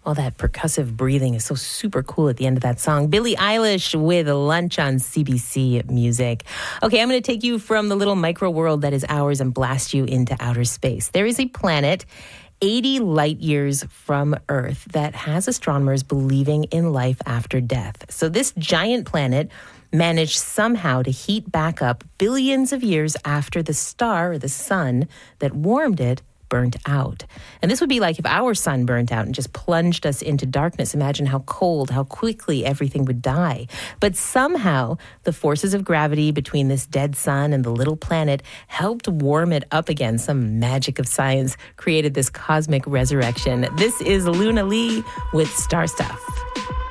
All that percussive breathing is so super cool at the end of that song. Billie Eilish with Lunch on CBC Music. Okay, I'm going to take you from the little micro world that is ours and blast you into outer space. There is a planet 80 light years from Earth that has astronomers believing in life after death. So this giant planet managed somehow to heat back up billions of years after the star or the sun that warmed it burnt out. And this would be like if our sun burnt out and just plunged us into darkness. Imagine how cold, how quickly everything would die. But somehow the forces of gravity between this dead sun and the little planet helped warm it up again. Some magic of science created this cosmic resurrection. This is Luna Lee with Star Stuff.